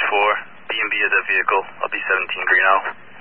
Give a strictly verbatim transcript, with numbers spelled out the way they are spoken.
four. B and B is a vehicle. I'll be seventeen Greeno.